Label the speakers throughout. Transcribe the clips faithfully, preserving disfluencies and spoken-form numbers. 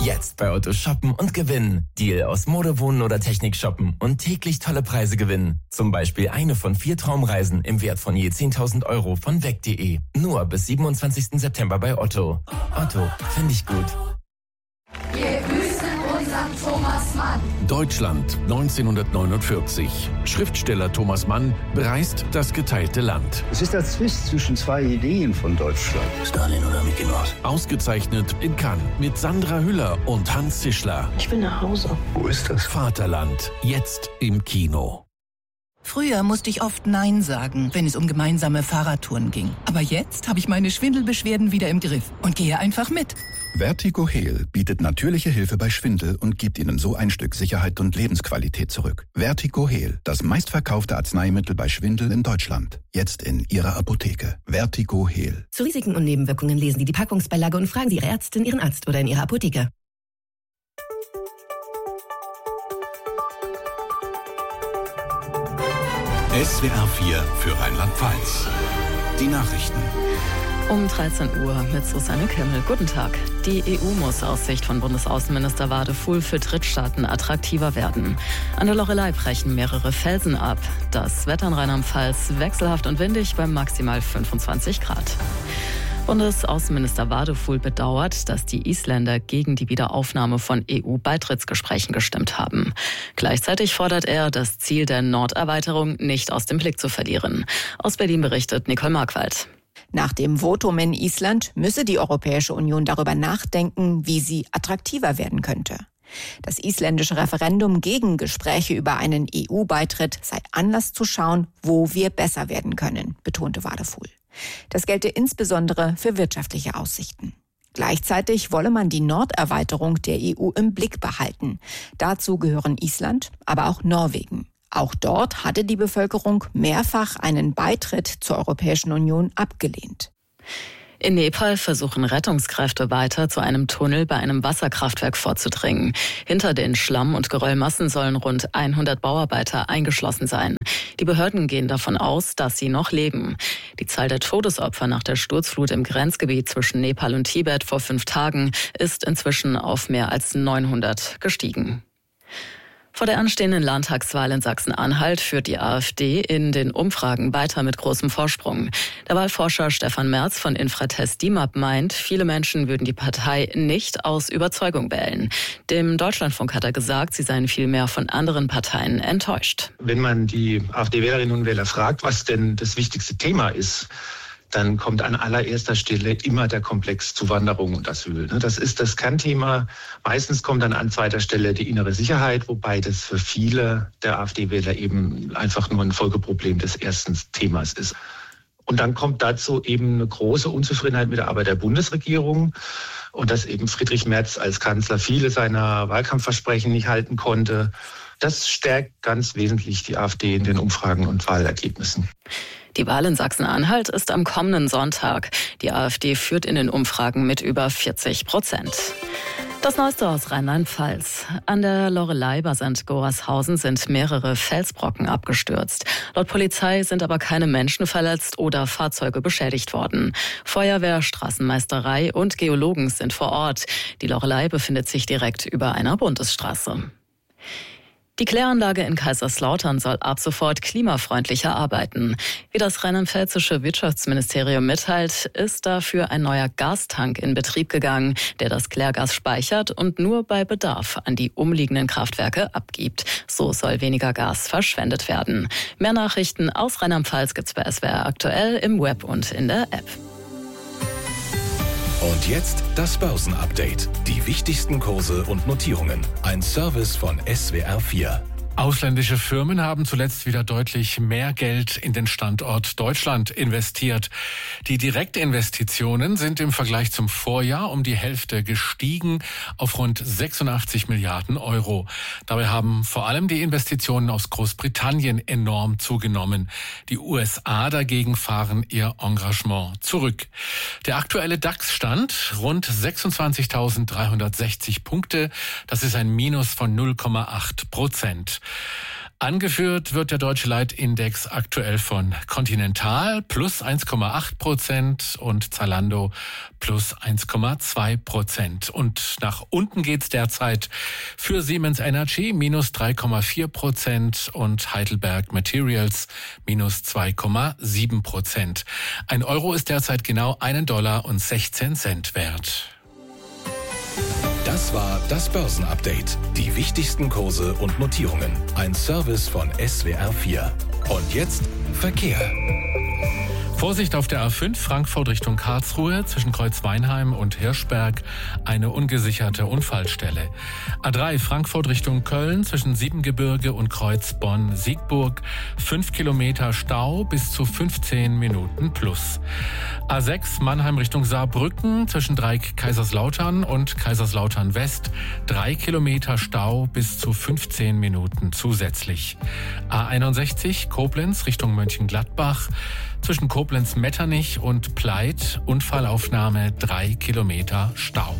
Speaker 1: Jetzt bei Otto shoppen und gewinnen. Deal aus Mode, Wohnen oder Technik shoppen und täglich tolle Preise gewinnen. Zum Beispiel eine von vier Traumreisen im Wert von je zehntausend Euro von weg punkt de. Nur bis siebenundzwanzigsten September bei Otto. Otto, finde ich gut.
Speaker 2: Wir grüßen unseren Thomas Mann.
Speaker 3: Deutschland neunzehnhundertneunundvierzig. Schriftsteller Thomas Mann bereist das geteilte Land.
Speaker 4: Es ist der Zwist zwischen zwei Ideen von Deutschland.
Speaker 5: Stalin oder Mickey Mouse?
Speaker 3: Ausgezeichnet in Cannes mit Sandra Hüller und Hans Zischler.
Speaker 6: Ich will nach Hause.
Speaker 4: Wo ist das?
Speaker 3: Vaterland, jetzt im Kino.
Speaker 7: Früher musste ich oft Nein sagen, wenn es um gemeinsame Fahrradtouren ging. Aber jetzt habe ich meine Schwindelbeschwerden wieder im Griff und gehe einfach mit.
Speaker 8: Vertigo Heal bietet natürliche Hilfe bei Schwindel und gibt Ihnen so ein Stück Sicherheit und Lebensqualität zurück. Vertigo Heal, das meistverkaufte Arzneimittel bei Schwindel in Deutschland. Jetzt in Ihrer Apotheke. Vertigo Heal.
Speaker 9: Zu Risiken und Nebenwirkungen lesen Sie die Packungsbeilage und fragen Sie Ihre Ärztin, Ihren Arzt oder in Ihrer Apotheke.
Speaker 3: S W R vier für Rheinland-Pfalz. Die Nachrichten.
Speaker 10: Um dreizehn Uhr mit Susanne Kimmel. Guten Tag. Die E U muss aus Sicht von Bundesaußenminister Wadefuhl für Drittstaaten attraktiver werden. An der Loreley brechen mehrere Felsen ab. Das Wetter in Rheinland-Pfalz wechselhaft und windig bei maximal fünfundzwanzig Grad. Bundesaußenminister Wadefuhl bedauert, dass die Isländer gegen die Wiederaufnahme von E U-Beitrittsgesprächen gestimmt haben. Gleichzeitig fordert er, das Ziel der Norderweiterung nicht aus dem Blick zu verlieren. Aus Berlin berichtet Nicole Markwald.
Speaker 11: Nach dem Votum in Island müsse die Europäische Union darüber nachdenken, wie sie attraktiver werden könnte. Das isländische Referendum gegen Gespräche über einen E U-Beitritt sei Anlass zu schauen, wo wir besser werden können, betonte Wadefuhl. Das gelte insbesondere für wirtschaftliche Aussichten. Gleichzeitig wolle man die Norderweiterung der E U im Blick behalten. Dazu gehören Island, aber auch Norwegen. Auch dort hatte die Bevölkerung mehrfach einen Beitritt zur Europäischen Union abgelehnt.
Speaker 10: In Nepal versuchen Rettungskräfte weiter zu einem Tunnel bei einem Wasserkraftwerk vorzudringen. Hinter den Schlamm- und Geröllmassen sollen rund hundert Bauarbeiter eingeschlossen sein. Die Behörden gehen davon aus, dass sie noch leben. Die Zahl der Todesopfer nach der Sturzflut im Grenzgebiet zwischen Nepal und Tibet vor fünf Tagen ist inzwischen auf mehr als neunhundert gestiegen. Vor der anstehenden Landtagswahl in Sachsen-Anhalt führt die AfD in den Umfragen weiter mit großem Vorsprung. Der Wahlforscher Stefan Merz von Infratest D I M A P meint, viele Menschen würden die Partei nicht aus Überzeugung wählen. Dem Deutschlandfunk hat er gesagt, sie seien vielmehr von anderen Parteien enttäuscht.
Speaker 12: Wenn man die AfD-Wählerinnen und Wähler fragt, was denn das wichtigste Thema ist, dann kommt an allererster Stelle immer der Komplex Zuwanderung und Asyl. Das ist das Kernthema. Meistens kommt dann an zweiter Stelle die innere Sicherheit, wobei das für viele der AfD-Wähler eben einfach nur ein Folgeproblem des ersten Themas ist. Und dann kommt dazu eben eine große Unzufriedenheit mit der Arbeit der Bundesregierung und dass eben Friedrich Merz als Kanzler viele seiner Wahlkampfversprechen nicht halten konnte. Das stärkt ganz wesentlich die AfD in den Umfragen und Wahlergebnissen.
Speaker 10: Die Wahl in Sachsen-Anhalt ist am kommenden Sonntag. Die AfD führt in den Umfragen mit über vierzig Prozent. Das Neueste aus Rheinland-Pfalz. An der Loreley bei Sankt Gorashausen sind mehrere Felsbrocken abgestürzt. Laut Polizei sind aber keine Menschen verletzt oder Fahrzeuge beschädigt worden. Feuerwehr, Straßenmeisterei und Geologen sind vor Ort. Die Loreley befindet sich direkt über einer Bundesstraße. Die Kläranlage in Kaiserslautern soll ab sofort klimafreundlicher arbeiten. Wie das rheinland-pfälzische Wirtschaftsministerium mitteilt, ist dafür ein neuer Gastank in Betrieb gegangen, der das Klärgas speichert und nur bei Bedarf an die umliegenden Kraftwerke abgibt. So soll weniger Gas verschwendet werden. Mehr Nachrichten aus Rheinland-Pfalz gibt's bei S W R aktuell im Web und in der App.
Speaker 3: Und jetzt das Börsenupdate. Die wichtigsten Kurse und Notierungen. Ein Service von S W R vier.
Speaker 13: Ausländische Firmen haben zuletzt wieder deutlich mehr Geld in den Standort Deutschland investiert. Die Direktinvestitionen sind im Vergleich zum Vorjahr um die Hälfte gestiegen auf rund sechsundachtzig Milliarden Euro. Dabei haben vor allem die Investitionen aus Großbritannien enorm zugenommen. Die U S A dagegen fahren ihr Engagement zurück. Der aktuelle DAX-Stand rund sechsundzwanzigtausenddreihundertsechzig Punkte. Das ist ein Minus von null Komma acht Prozent. Angeführt wird der deutsche Leitindex aktuell von Continental plus eins Komma acht Prozent und Zalando plus eins Komma zwei Prozent. Und nach unten geht's derzeit für Siemens Energy minus drei Komma vier Prozent und Heidelberg Materials minus zwei Komma sieben Prozent. Ein Euro ist derzeit genau einen Dollar und sechzehn Cent wert.
Speaker 3: Das war das Börsenupdate. Die wichtigsten Kurse und Notierungen. Ein Service von S W R vier. Und jetzt Verkehr.
Speaker 13: Vorsicht auf der A fünf Frankfurt Richtung Karlsruhe zwischen Kreuzweinheim und Hirschberg eine ungesicherte Unfallstelle. A drei Frankfurt Richtung Köln zwischen Siebengebirge und Kreuz Bonn-Siegburg fünf Kilometer Stau bis zu fünfzehn Minuten plus. A sechs Mannheim Richtung Saarbrücken zwischen Dreieck Kaiserslautern und Kaiserslautern West drei Kilometer Stau bis zu fünfzehn Minuten zusätzlich. A einundsechzig Koblenz Richtung Mönchengladbach zwischen Koblenz-Metternich und Pleit Unfallaufnahme drei Kilometer Stau.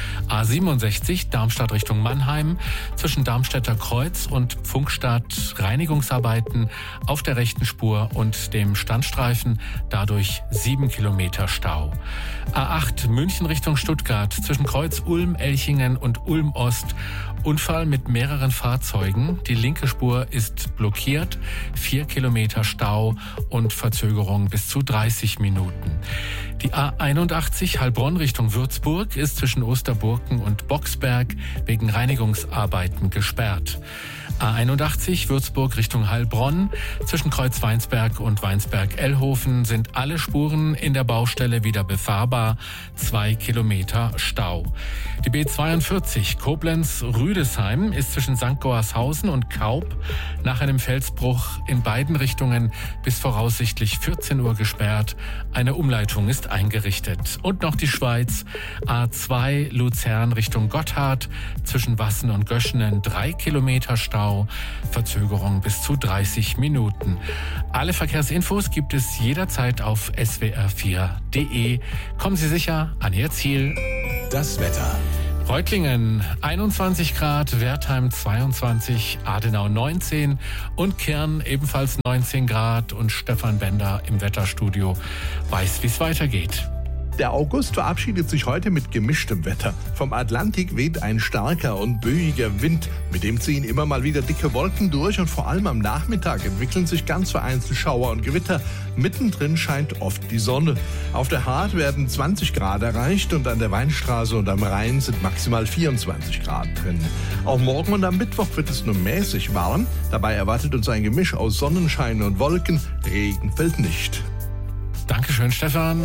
Speaker 13: A siebenundsechzig Darmstadt Richtung Mannheim zwischen Darmstädter Kreuz und Pfunkstadt Reinigungsarbeiten auf der rechten Spur und dem Standstreifen, dadurch sieben Kilometer Stau. A acht München Richtung Stuttgart zwischen Kreuz Ulm-Elchingen und Ulm-Ost Unfall mit mehreren Fahrzeugen. Die linke Spur ist blockiert, vier Kilometer Stau und Verzögerung bis zu dreißig Minuten. Die A einundachtzig Heilbronn Richtung Würzburg ist zwischen Osterburken und Boxberg wegen Reinigungsarbeiten gesperrt. A einundachtzig Würzburg Richtung Heilbronn zwischen Kreuz Weinsberg und Weinsberg-Ellhofen sind alle Spuren in der Baustelle wieder befahrbar, zwei Kilometer Stau. Die B zweiundvierzig Koblenz-Rüdesheim ist zwischen Sankt Goarshausen und Kaub nach einem Felsbruch in beiden Richtungen bis voraussichtlich vierzehn Uhr gesperrt. Eine Umleitung ist eingerichtet. Und noch die Schweiz. A zwei Luzern Richtung Gotthard zwischen Wassen und Göschenen drei Kilometer Stau. Verzögerung bis zu dreißig Minuten. Alle Verkehrsinfos gibt es jederzeit auf S W R vier punkt de. Kommen Sie sicher an Ihr Ziel.
Speaker 3: Das Wetter.
Speaker 13: Reutlingen einundzwanzig Grad, Wertheim zweiundzwanzig, Adenau neunzehn und Kirn ebenfalls neunzehn Grad und Stefan Bender im Wetterstudio weiß, wie es weitergeht.
Speaker 5: Der August verabschiedet sich heute mit gemischtem Wetter. Vom Atlantik weht ein starker und böiger Wind. Mit dem ziehen immer mal wieder dicke Wolken durch und vor allem am Nachmittag entwickeln sich ganz vereinzelt Schauer und Gewitter. Mittendrin scheint oft die Sonne. Auf der Hart werden zwanzig Grad erreicht und an der Weinstraße und am Rhein sind maximal vierundzwanzig Grad drin. Auch morgen und am Mittwoch wird es nur mäßig warm. Dabei erwartet uns ein Gemisch aus Sonnenschein und Wolken. Regen fällt nicht.
Speaker 13: Dankeschön, Stefan.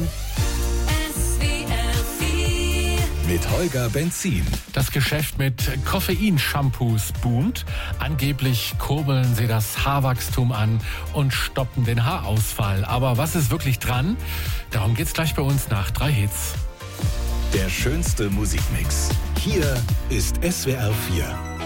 Speaker 3: Mit Holger Benzin.
Speaker 13: Das Geschäft mit Koffein-Shampoos boomt. Angeblich kurbeln sie das Haarwachstum an und stoppen den Haarausfall. Aber was ist wirklich dran? Darum geht's gleich bei uns nach drei Hits.
Speaker 3: Der schönste Musikmix. Hier ist S W R vier.